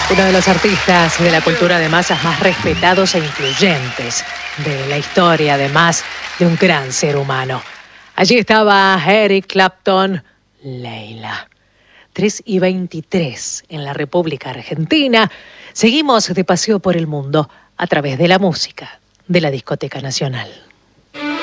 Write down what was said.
Uno de los artistas de la cultura de masas más respetados e influyentes de la historia, además de un gran ser humano. Allí estaba Eric Clapton, Leila. 3:23 en la República Argentina. Seguimos de paseo por el mundo a través de la música de la Discoteca Nacional.